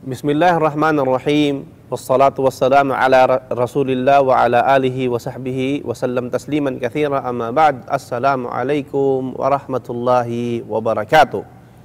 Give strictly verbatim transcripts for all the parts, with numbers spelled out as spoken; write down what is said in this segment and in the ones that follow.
Bismillahirrahmanirrahim. Wassalatu wassalamu ala ra- Rasulillah wa ala alihi wa sahbihi wa sallam tasliman kathira amma ba'd. Assalamu alaikum warahmatullahi wabarakatuh.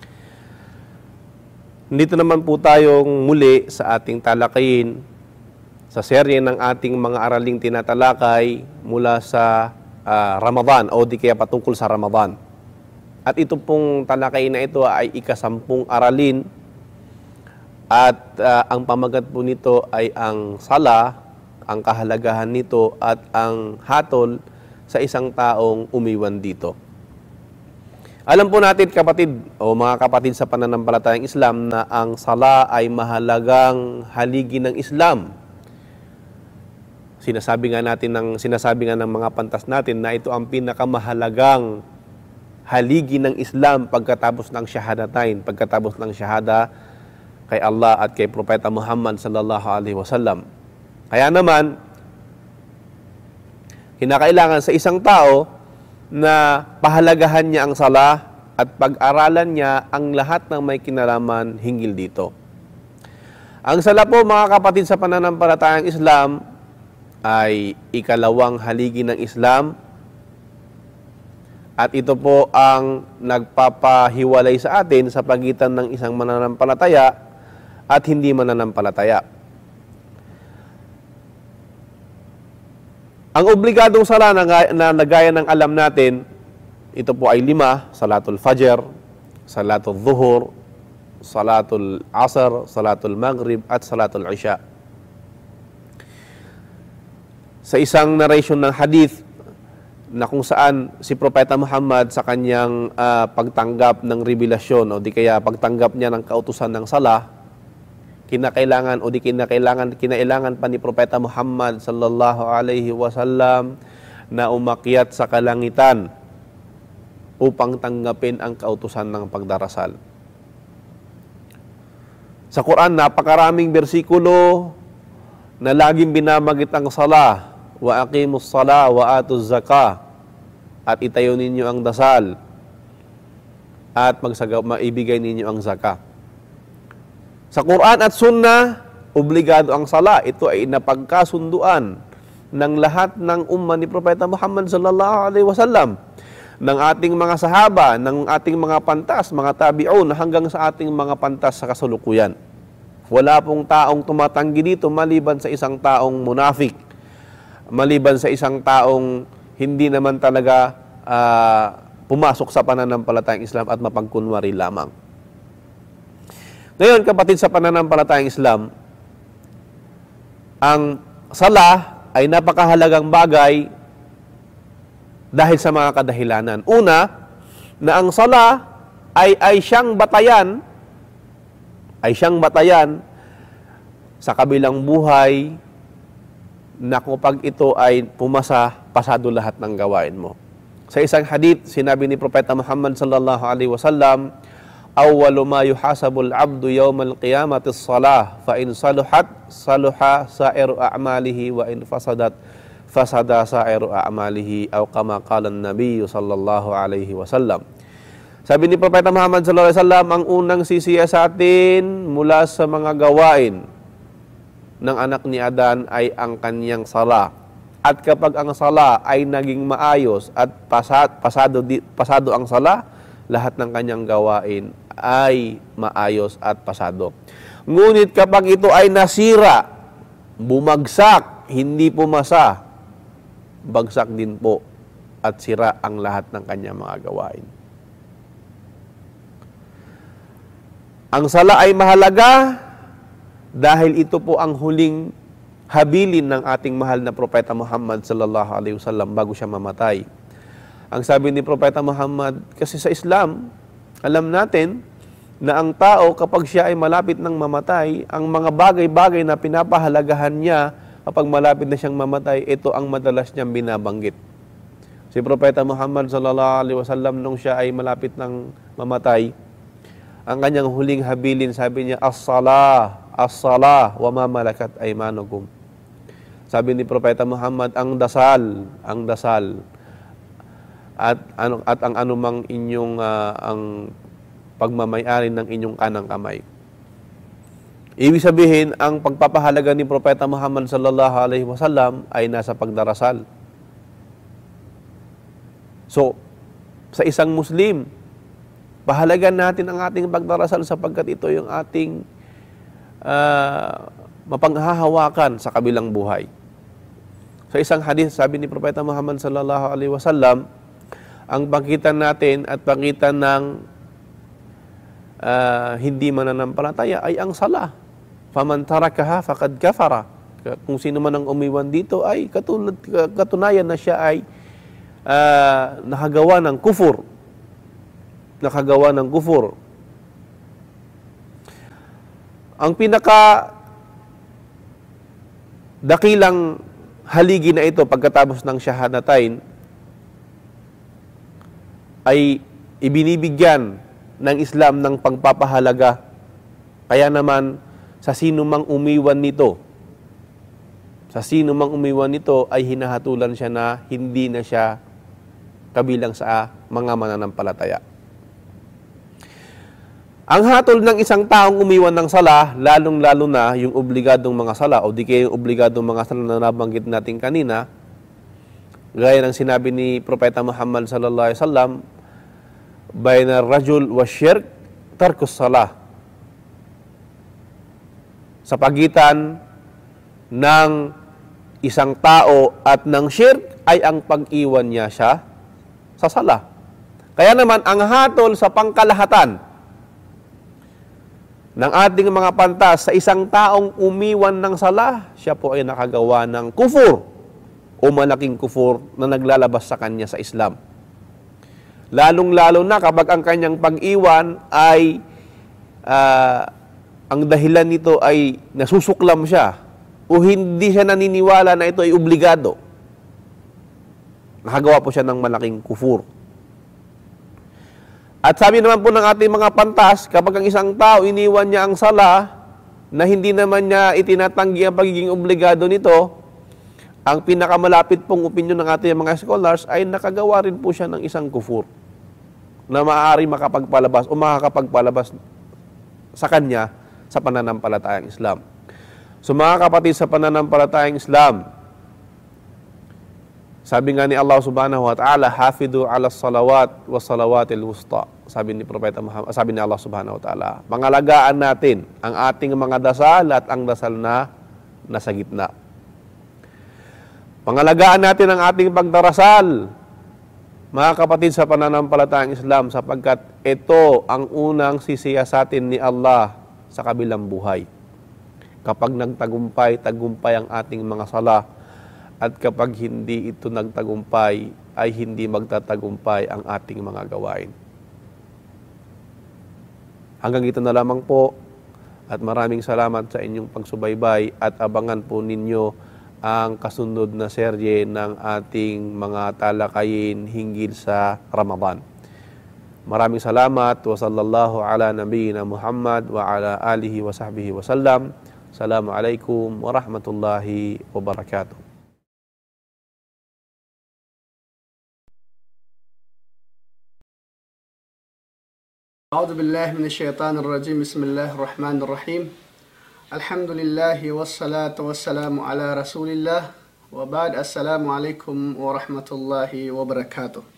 Nandito naman po tayong muli sa ating talakayin sa serye ng ating mga araling tinatalakay mula sa ah, Ramadan o di kaya patungkol sa Ramadan. At ito pong talakayin na ito ay ikasampung aralin. At uh, ang pamagat po nito ay ang sala, ang kahalagahan nito at ang hatol sa isang taong umiwan dito. Alam po natin kapatid o mga kapatid sa pananampalatayang Islam na ang sala ay mahalagang haligi ng Islam. Sinasabi nga natin ng sinasabi nga ng mga pantas natin na ito ang pinakamahalagang haligi ng Islam pagkatapos ng syahadatain, pagkatapos ng syahada kay Allah at kay Propeta Muhammad sallallahu alaihi wasallam. Kaya naman, kinakailangan sa isang tao na pahalagahan niya ang sala at pag-aralan niya ang lahat ng may kinalaman hinggil dito. Ang sala po mga kapatid sa pananampalatayang Islam ay ikalawang haligi ng Islam at ito po ang nagpapahiwalay sa atin sa pagitan ng isang mananampalataya at hindi mananampalataya. Ang obligadong sala na, na nagaya ng alam natin, ito po ay lima: Salatul Fajr, Salatul Zuhur, Salatul Asr, Salatul Maghrib, at Salatul Isha. Sa isang narration ng hadith na kung saan si Propeta Muhammad sa kanyang uh, pagtanggap ng revelasyon o di kaya pagtanggap niya ng kautusan ng sala, kinakailangan o di kinakailangan kinailangan pa ni Propeta Muhammad sallallahu alaihi wasallam na umakyat sa kalangitan upang tanggapin ang kautusan ng pagdarasal. Sa Quran, napakaraming bersikulo na laging binamagit ang sala, wa aqimus sala wa atuz zakah, at itayo ninyo ang dasal at magsagaw maibigay ninyo ang zakah. Sa Quran at Sunnah, obligado ang sala. Ito ay napagkasunduan ng lahat ng umma ni Propeta Muhammad sallallahu alaihi wasallam, ng ating mga sahaba, ng ating mga pantas, mga tabi'un, hanggang sa ating mga pantas sa kasalukuyan. Wala pong taong tumatanggi dito maliban sa isang taong munafik, maliban sa isang taong hindi naman talaga uh, pumasok sa pananampalatayang Islam at mapagkunwari lamang. Ngayon, kapatid sa pananampalatayang Islam, ang sala ay napakahalagang bagay dahil sa mga kadahilanan. Una, na ang sala ay, ay siyang batayan, ay siyang batayan sa kabilang buhay na kapag ito ay pumasa, pasado lahat ng gawain mo. Sa isang hadith, sinabi ni Propeta Muhammad sallallahu alaihi wasallam, awwalu ma yuhasabul abdu yawmal qiyamati as-salah fa in saluhat saluha sa'iru a'malihi wa in fasadat fasada sa'iru a'malihi aw kama qala an-nabiy sallallahu alaihi wasallam. Sabi ni Propeta Muhammad sallallahu alaihi wasallam, ang unang sisiya sa atin mula sa mga gawain ng anak ni Adan ay ang kanyang sala. At kapag ang sala ay naging maayos at pasad, pasado pasado ang sala, lahat ng kanyang gawain ay maayos at pasado. Ngunit kapag ito ay nasira, bumagsak, hindi pumasa, bagsak din po at sira ang lahat ng kanyang mga gawain. Ang sala ay mahalaga dahil ito po ang huling habilin ng ating mahal na Propeta Muhammad sallallahu alaihi wasallam bago siya mamatay. Ang sabi ni Propeta Muhammad, kasi sa Islam, alam natin na ang tao kapag siya ay malapit ng mamatay, ang mga bagay-bagay na pinapahalagahan niya kapag malapit na siyang mamatay, ito ang madalas niyang binabanggit. Si Propeta Muhammad sallallahu alaihi wasallam nung siya ay malapit ng mamatay, ang kanyang huling habilin, sabi niya, as-salah, as-salah, wa ma malakat aymanukum. Sabi ni Propeta Muhammad, ang dasal, ang dasal, at ano at ang anumang inyong uh, ang pagmamay-ari ng inyong kanang kamay. Ibig sabihin, ang pagpapahalaga ni Propeta Muhammad sallallahu alaihi wasallam ay nasa pagdarasal. So, sa isang Muslim, pahalagan natin ang ating pagdarasal sapagkat ito yung ating uh, mapanghahawakan sa kabilang buhay. Sa isang hadith, sabi ni Propeta Muhammad sallallahu alaihi wasallam, ang pagitan natin at pagitan ng uh, hindi mananampalataya ay ang sala. Faman tarakaha faqad kafara. Kung sino man ang umiwan dito ay katulad, katunayan na siya ay uh, nakagawa ng kufur. Nakagawa ng kufur. Ang pinaka dakilang haligi na ito pagkatapos ng syahadatain ay ibinibigyan ng Islam ng pagpapahalaga. Kaya naman, sa sino mang umiwan nito, sa sino mang umiwan nito ay hinahatulan siya na hindi na siya kabilang sa mga mananampalataya. Ang hatol ng isang taong umiwan ng sala, lalong-lalo na yung obligadong mga sala o di kaya yung obligadong mga sala na nabanggit natin kanina, gaya ng sinabi ni Propeta Muhammad sallallahu alaihi wasallam, bayna rajul wa syirk tarkus salah. Sa pagitan ng isang tao at ng syirk ay ang pag-iwan niya siya sa sala. Kaya naman, ang hatol sa pangkalahatan ng ating mga pantas sa isang taong umiwan ng sala, siya po ay nakagawa ng kufur o malaking kufur na naglalabas sa kanya sa Islam. Lalong-lalo na kapag ang kanyang pag-iwan ay uh, ang dahilan nito ay nasusuklam siya o hindi siya naniniwala na ito ay obligado. Nakagawa po siya ng malaking kufur. At sabi naman po ng ating mga pantas, kapag ang isang tao iniwan niya ang sala na hindi naman niya itinatanggi ang pagiging obligado nito, ang pinakamalapit pong opinyon ng ating mga scholars ay nakagawa rin po siya ng isang kufur na maaari makapagpalabas o makakapagpalabas sa kanya sa pananampalatayang Islam. So mga kapatid, sa pananampalatayang Islam, sabi nga ni Allah subhanahu wa ta'ala, hafidhu ala salawat wa salawatil wusta. Sabi ni Propeta Muhammad, sabi ni Allah subhanahu wa ta'ala, pangalagaan natin ang ating mga dasal at ang dasal na nasa gitna. Pangalagaan natin ang ating pagdarasal, mga kapatid, sa pananampalatayang Islam, sapagkat ito ang unang sisiyasatin ni Allah sa kabilang buhay. Kapag nagtagumpay, tagumpay ang ating mga sala, at kapag hindi ito nagtagumpay, ay hindi magtatagumpay ang ating mga gawain. Hanggang ito na lamang po, at maraming salamat sa inyong pagsubaybay at abangan po ninyo ang kasunod na serye ng ating mga talakayin hinggil sa Ramadan. Maraming salamat. Wa sallallahu ala nabiyyina Muhammad wa ala alihi wa sahbihi wa sallam. Assalamualaikum warahmatullahi wabarakatuh. A'udzu billahi minasy syaithanir rajim. Bismillahir rahmanir rahim. Alhamdulillah wassalatu wassalamu ala Rasulillah wa ba'd. Assalamualaikum warahmatullahi wabarakatuh.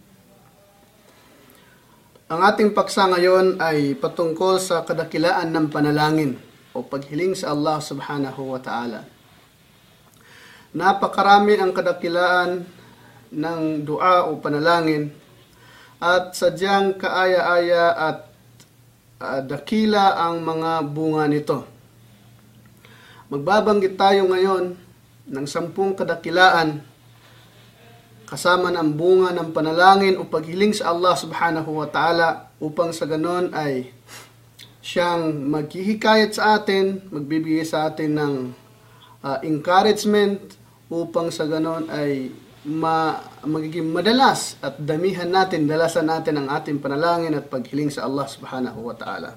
Ang ating paksa ngayon ay patungkol sa kadakilaan ng panalangin o paghiling sa Allah subhanahu wa ta'ala. Napakarami ang kadakilaan ng dua o panalangin at sadyang kaaya-aya at uh, dakila ang mga bunga nito. Magbabanggit tayo ngayon ng sampung kadakilaan kasama ng bunga ng panalangin o paghiling sa Allah subhanahu wa ta'ala upang sa ganon ay siyang maghihikayat sa atin, magbibigay sa atin ng uh, encouragement upang sa ganon ay ma magiging madalas at damihan natin, dalasan natin ang ating panalangin at paghiling sa Allah subhanahu wa ta'ala.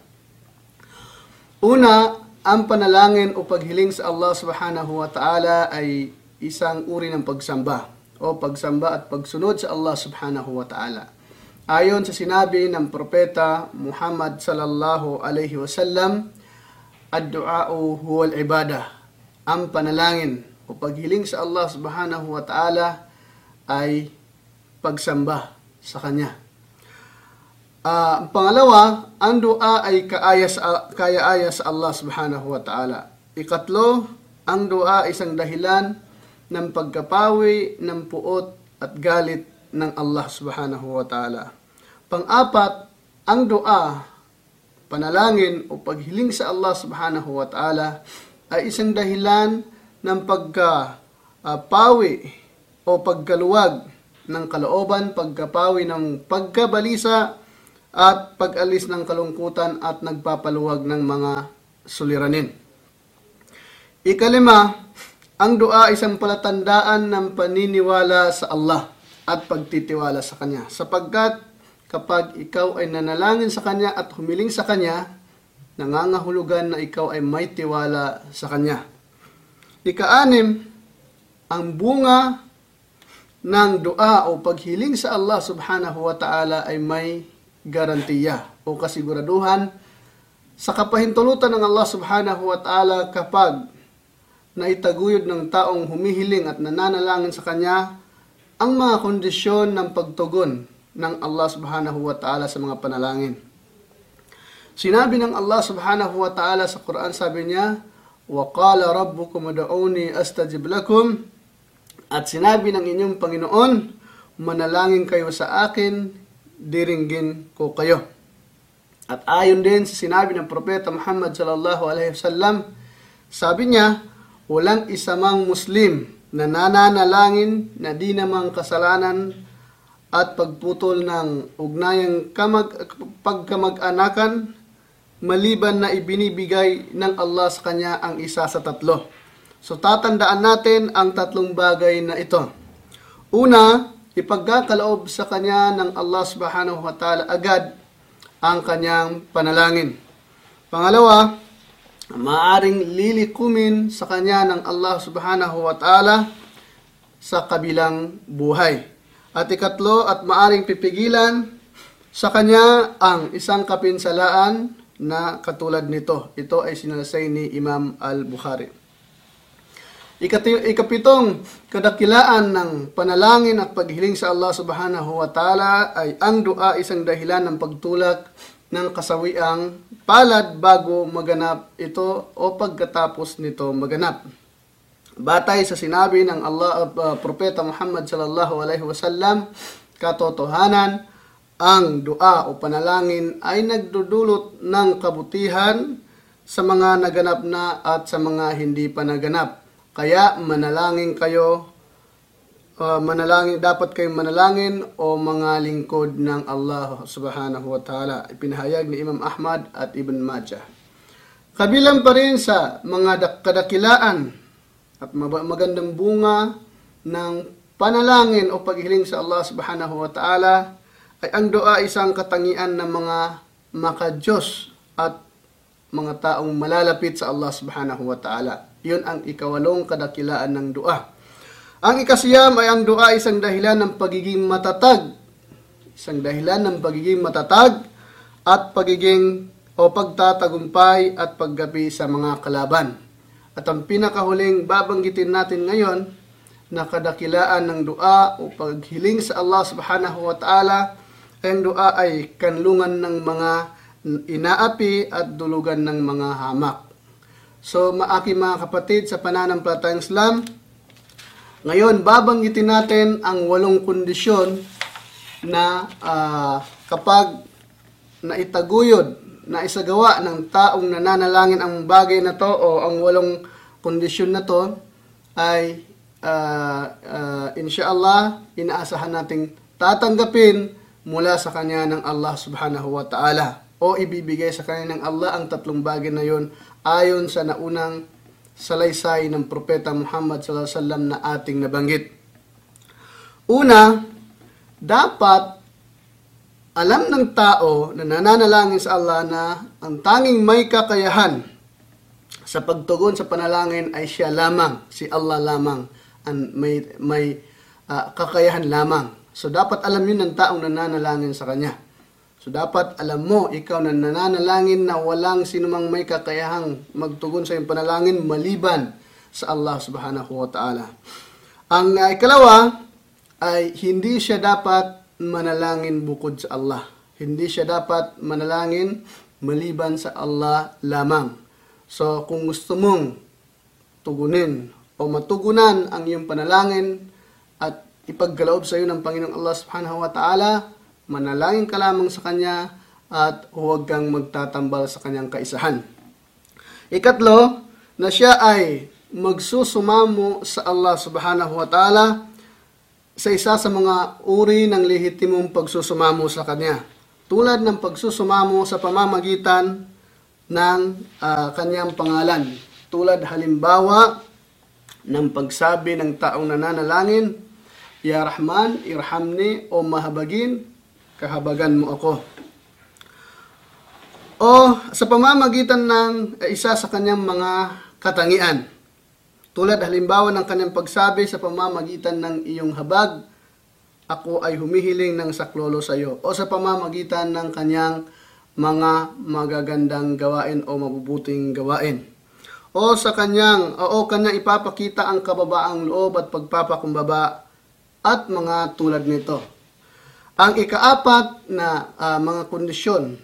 Una, ang panalangin o paghiling sa Allah subhanahu wa ta'ala ay isang uri ng pagsamba o pagsamba at pagsunod sa Allah subhanahu wa ta'ala. Ayon sa sinabi ng propeta Muhammad sallallahu alaihi wasallam, ad-du'a'u huwal ibadah. Ang panalangin o paghiling sa Allah subhanahu wa ta'ala ay pagsamba sa Kanya. Uh, pangalawa, ang dua ay kaaya sa, kaaya-aya sa Allah subhanahu wa ta'ala. Ikatlo, ang dua ay isang dahilan ng pagkapawi ng puot at galit ng Allah subhanahu wa ta'ala. Pang-apat, ang dua, panalangin o paghiling sa Allah subhanahu wa ta'ala ay isang dahilan ng pagkapawi uh, o pagkaluwag ng kalooban, pagkapawi ng pagkabalisa at pag-alis ng kalungkutan at nagpapaluwag ng mga suliranin. Ikalima, ang dua ay isang palatandaan ng paniniwala sa Allah at pagtitiwala sa Kanya. Sapagkat kapag ikaw ay nanalangin sa Kanya at humiling sa Kanya, nangangahulugan na ikaw ay may tiwala sa Kanya. Ika-anim, ang bunga ng dua o paghiling sa Allah subhanahu wa ta'ala ay may garantiya o kasiguraduhan sa kapahintulutan ng Allah subhanahu wa ta'ala kapag naitaguyod ng taong humihiling at nananalangin sa Kanya ang mga kondisyon ng pagtugon ng Allah subhanahu wa ta'ala sa mga panalangin. Sinabi ng Allah subhanahu wa ta'ala sa Quran, sabi niya, وَقَالَ رَبُّكُمْ وَدَعُونِي أَسْتَجِبْ لَكُمْ. At sinabi ng inyong Panginoon, manalangin kayo sa akin, diringgin ko kayo. At ayon din sa sinabi ng Propeta Muhammad sallallahu alaihi wasallam, sabi niya, walang isa mang Muslim na nananalangin na di namang kasalanan at pagputol ng ugnayang kamag, pagkamag-anakan, maliban na ibinibigay ng Allah sa kanya ang isa sa tatlo. So tatandaan natin ang tatlong bagay na ito. Una, ipagkakaloob sa kanya ng Allah subhanahu wa ta'ala agad ang kanyang panalangin. Pangalawa, maaring lilikumin sa kanya ng Allah subhanahu wa ta'ala sa kabilang buhay. At ikatlo, at maaring pipigilan sa kanya ang isang kapinsalaan na katulad nito. Ito ay sinasay ni Imam Al-Bukhari. Ikapitong kadakilaan ng panalangin at paghiling sa Allah subhanahu wa ta'ala ay ang dua isang dahilan ng pagtulak ng kasawiang palad bago maganap ito o pagkatapos nito maganap. Batay sa sinabi ng Allah uh, Propeta Muhammad sallallahu alaihi wasallam, katotohanan, ang dua o panalangin ay nagdudulot ng kabutihan sa mga naganap na at sa mga hindi pa naganap. Kaya manalangin kayo, uh, manalangin, dapat kayong manalangin o mga lingkod ng Allah subhanahu wa ta'ala. Ipinahayag ni Imam Ahmad at Ibn Majah. Kabilang pa rin sa mga kadakilaan at magandang bunga ng panalangin o paghiling sa Allah subhanahu wa ta'ala ay ang dua isang katangian ng mga makadiyos at mga taong malalapit sa Allah subhanahu wa ta'ala. Yun ang ikawalong kadakilaan ng dua. Ang ikasiyam ay ang dua isang dahilan ng pagiging matatag. Isang dahilan ng pagiging matatag at pagiging o pagtatagumpay at paggabi sa mga kalaban. At ang pinakahuling babanggitin natin ngayon na kadakilaan ng dua o paghiling sa Allah subhanahu wa ta'ala ay ang dua ay kanlungan ng mga inaapi at dulugan ng mga hamak. So, maaking mga kapatid sa pananampalatayang Islam, ngayon babanggitin natin ang walong kondisyon na uh, kapag naitaguyod, naisagawa ng taong nananalangin ang bagay na to o ang walong kondisyon na to ay uh, uh, insyaallah inaasahan nating tatanggapin mula sa kanya ng Allah subhanahu wa ta'ala o ibibigay sa kanya ng Allah ang tatlong bagay na yon ayon sa naunang salaysay ng Propeta Muhammad sallallahu alaihi wasallam na ating nabanggit. Una, dapat alam ng tao na nananalangin sa Allah na ang tanging may kakayahan sa pagtugon sa panalangin ay siya lamang, si Allah lamang, ang may, may uh, kakayahan lamang. So, dapat alam yun ng taong nananalangin sa Kanya. So, So dapat alam mo, ikaw na nananalangin na walang sinumang may kakayahang magtugon sa iyong panalangin maliban sa Allah subhanahu wa ta'ala. Ang uh, ikalawa ay hindi siya dapat manalangin bukod sa Allah. Hindi siya dapat manalangin maliban sa Allah lamang. So kung gusto mong tugunin o matugunan ang iyong panalangin at ipagkaloob sa iyo ng Panginoong Allah subhanahu wa ta'ala, manalangin ka lamang sa Kanya at huwag kang magtatambal sa Kanyang kaisahan. Ikatlo, na siya ay magsusumamo sa Allah subhanahu wa ta'ala sa isa sa mga uri ng lehitimong pagsusumamo sa Kanya. Tulad ng pagsusumamo sa pamamagitan ng uh, Kanyang pangalan. Tulad halimbawa ng pagsabi ng taong nananalangin, Ya Rahman, irhamni o mahabagin, kahabagan mo ako. O sa pamamagitan ng uh, isa sa Kanyang mga katangian. Tulad halimbawa ng Kanyang pagsabi sa pamamagitan ng iyong habag, ako ay humihiling ng saklolo sa iyo. O sa pamamagitan ng Kanyang mga magagandang gawain o mabubuting gawain. O sa Kanyang, o Kanyang ipapakita ang kababaang loob at pagpapakumbaba at mga tulad nito. Ang ikaapat na uh, mga kondisyon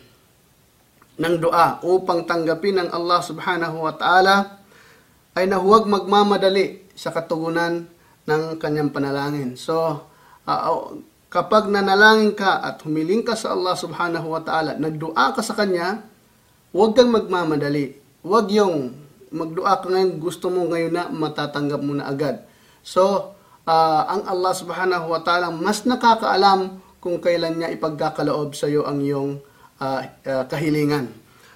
ng dua upang tanggapin ng Allah subhanahu wa ta'ala ay na huwag magmamadali sa katugunan ng kanyang panalangin. So, uh, kapag nanalangin ka at humiling ka sa Allah subhanahu wa ta'ala, nagdua ka sa Kanya, huwag kang magmamadali. Huwag yung magdua ka ngayon, gusto mo ngayon na matatanggap mo na agad. So, uh, ang Allah subhanahu wa ta'ala mas nakakaalam kung kailan niya ipagkakaloob sa iyo ang iyong uh, uh, kahilingan.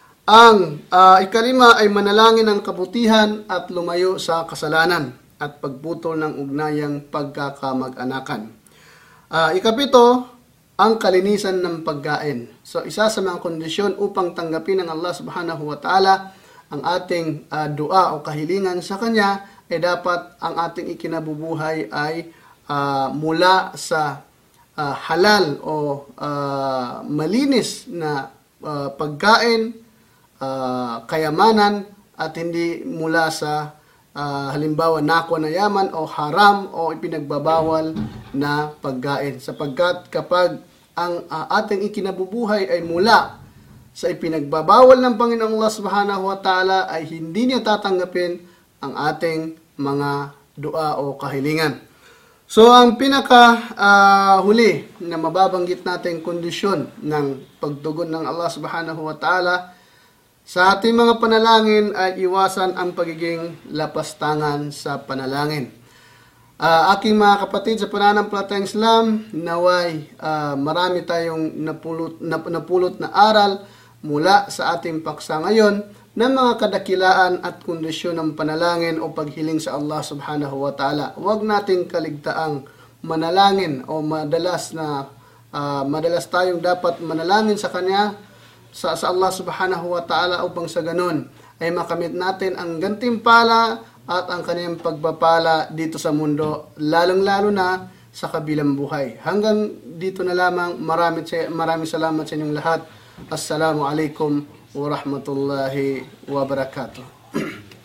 Ang uh, ikalima ay manalangin ng kabutihan at lumayo sa kasalanan at pagputol ng ugnayang pagkakamag-anakan. Uh, ikapito, ang kalinisan ng pagkain. So isa sa mga kondisyon upang tanggapin ng Allah subhanahu wa ta'ala ang ating uh, dua o kahilingan sa Kanya ay dapat ang ating ikinabubuhay ay uh, mula sa uh, halal o uh, malinis na uh, pagkain, Uh, kayamanan at hindi mula sa uh, halimbawa nako na yaman o haram o ipinagbabawal na pagkain. Sapagkat kapag ang uh, ating ikinabubuhay ay mula sa ipinagbabawal ng Panginoong Allah subhanahu wa ta'ala ay hindi niya tatanggapin ang ating mga dua o kahilingan. So ang pinaka uh, huli na mababanggit natin kondisyon ng pagtugon ng Allah subhanahu wa ta'ala sa ating mga panalangin ay iwasan ang pagiging lapastangan sa panalangin. Uh, aking mga kapatid sa pananampalatayang Islam, naway uh, marami tayong napulot, nap, napulot na aral mula sa ating paksa ngayon ng mga kadakilaan at kondisyon ng panalangin o paghiling sa Allah subhanahu wa ta'ala. Huwag nating kaligtaang manalangin o madalas na uh, madalas tayong dapat manalangin sa Kanya Sa, sa Allah subhanahu wa ta'ala upang sa ganun ay makamit natin ang gantimpala at ang kanyang pagpapala dito sa mundo, lalong-lalo na sa kabilang buhay. Hanggang dito na lamang. Maraming, maraming salamat sa inyong lahat. Assalamu alaikum wa rahmatullahi wa barakatuh.